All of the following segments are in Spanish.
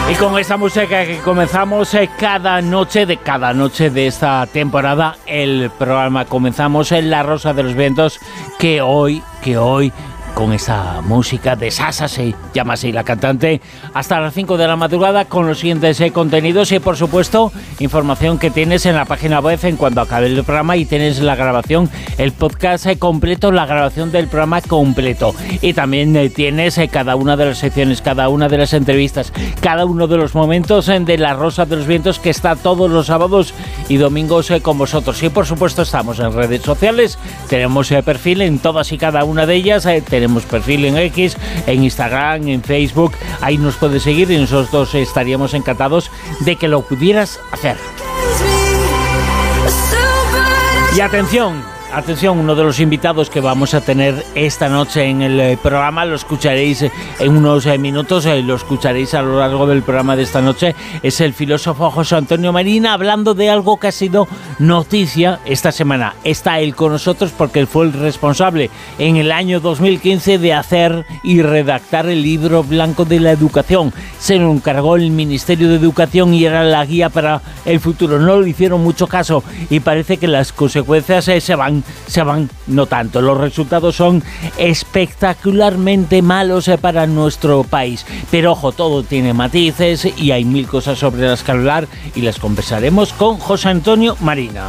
Y con esta música que comenzamos cada noche de esta temporada, el programa comenzamos en La Rosa de los Vientos, que hoy con esa música de Sasa, se llama así la cantante, hasta las 5 de la madrugada con los siguientes contenidos y, por supuesto, información que tienes en la página web en cuanto acabe el programa, y tienes la grabación, el podcast completo, la grabación del programa completo, y también tienes cada una de las secciones, cada una de las entrevistas, cada uno de los momentos de La Rosa de los Vientos, que está todos los sábados y domingos con vosotros. Y, por supuesto, estamos en redes sociales, tenemos perfil en todas y cada una de ellas, tenemos perfil en X, en Instagram, en Facebook, ahí nos puedes seguir y nosotros estaríamos encantados de que lo pudieras hacer. Y atención, uno de los invitados que vamos a tener esta noche en el programa, lo escucharéis en unos minutos, lo escucharéis a lo largo del programa de esta noche, es el filósofo José Antonio Marina, hablando de algo que ha sido noticia esta semana. Está él con nosotros porque él fue el responsable en el año 2015 de hacer y redactar el libro blanco de la educación. Se lo encargó el Ministerio de Educación y era la guía para el futuro. No le hicieron mucho caso y parece que las consecuencias se van notando. Los resultados son espectacularmente malos para nuestro país. Pero ojo, todo tiene matices y hay mil cosas sobre las que hablar y las conversaremos con José Antonio Marina.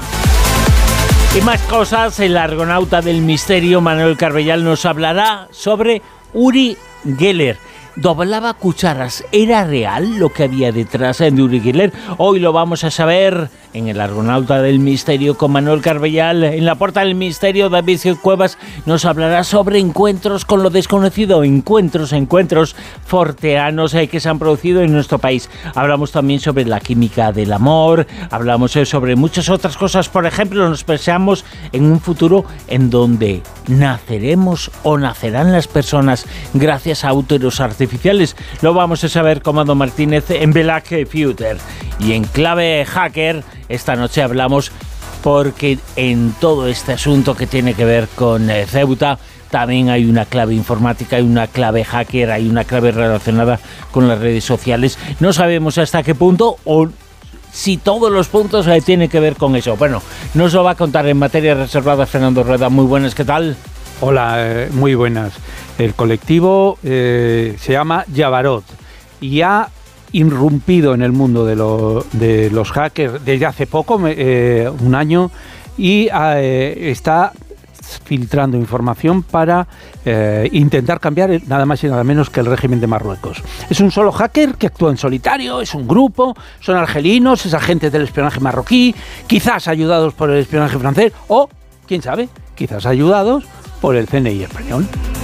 Y más cosas, el argonauta del misterio Manuel Carbellal nos hablará sobre Uri Geller. Doblaba cucharas. ¿Era real lo que había detrás de Uri Geller? Hoy lo vamos a saber en el Argonauta del Misterio con Manuel Carbellal. En la Puerta del Misterio, David Cuevas nos hablará sobre encuentros con lo desconocido, encuentros forteanos que se han producido en nuestro país. Hablamos también sobre la química del amor, hablamos sobre muchas otras cosas. Por ejemplo, nos pensamos en un futuro en donde naceremos o nacerán las personas gracias a úteros artificiales. Lo vamos a saber con Mado Martínez en Black Future. Y en clave hacker, esta noche hablamos porque en todo este asunto que tiene que ver con Ceuta también hay una clave informática, hay una clave hacker, hay una clave relacionada con las redes sociales. No sabemos hasta qué punto o si todos los puntos tienen que ver con eso. Bueno, nos lo va a contar en materia reservada Fernando Rueda. Muy buenas, ¿qué tal? Hola, muy buenas. El colectivo se llama Yabarot y ha irrumpido en el mundo de los hackers desde hace poco, un año, y está filtrando información para intentar cambiar nada más y nada menos que el régimen de Marruecos. Es un solo hacker que actúa en solitario, es un grupo, son argelinos, es agentes del espionaje marroquí, quizás ayudados por el espionaje francés o, quién sabe, quizás ayudados por el CNI español.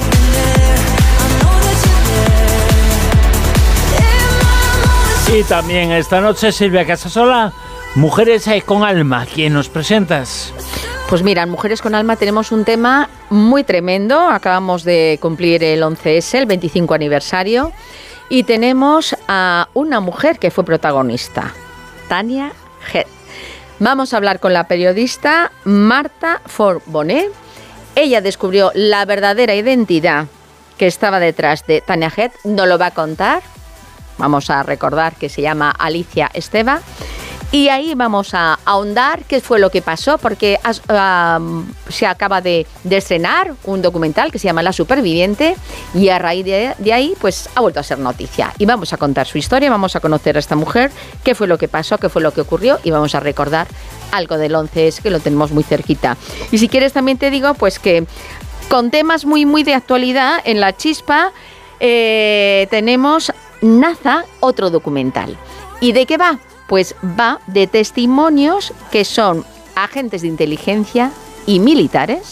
Y también esta noche Silvia Casasola, Mujeres con Alma. ¿Quién nos presentas? Pues mira, en Mujeres con Alma tenemos un tema muy tremendo. Acabamos de cumplir el 11S, el 25 aniversario, y tenemos a una mujer que fue protagonista, Tania Head. Vamos a hablar con la periodista Marta Forbonnet. Ella descubrió la verdadera identidad que estaba detrás de Tania Head. Nos lo va a contar. Vamos a recordar que se llama Alicia Esteva. Y ahí vamos a ahondar qué fue lo que pasó, porque se acaba de estrenar un documental que se llama La Superviviente, y a raíz de ahí pues ha vuelto a ser noticia. Y vamos a contar su historia, vamos a conocer a esta mujer, qué fue lo que pasó, qué fue lo que ocurrió, y vamos a recordar algo del 11S que lo tenemos muy cerquita. Y si quieres también te digo pues que con temas muy de actualidad en La Chispa tenemos Naza, otro documental. ¿Y de qué va? Pues va de testimonios que son agentes de inteligencia y militares